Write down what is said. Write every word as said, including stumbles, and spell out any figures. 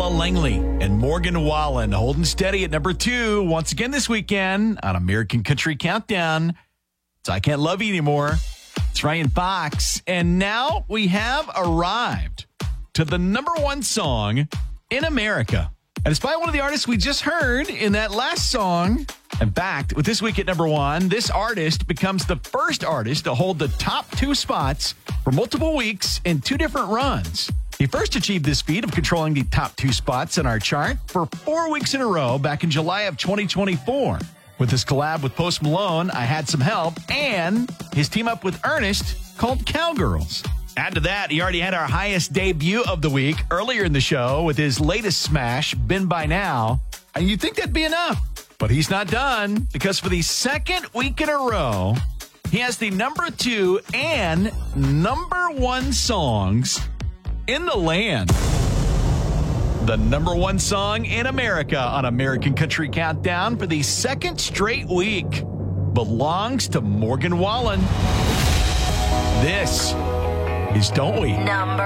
Ella Langley and Morgan Wallen holding steady at number two once again this weekend on American Country Countdown. It's I Can't Love You Anymore. It's Ryan Fox. And now we have arrived to the number one song in America. And it's by one of the artists we just heard in that last song. In fact, with this week at number one, this artist becomes the first artist to hold the top two spots for multiple weeks in two different runs. He first achieved this feat of controlling the top two spots in our chart for four weeks in a row back in July of twenty twenty-four. With his collab with Post Malone, I Had Some Help, and his team up with Ernest called Cowgirls. Add to that, he already had our highest debut of the week earlier in the show with his latest smash, Been By Now. And you'd think that'd be enough. But he's not done, because for the second week in a row, he has the number two and number one songs in the land. The number one song in America on American Country Countdown for the second straight week belongs to Morgan Wallen. This is Don't We? Number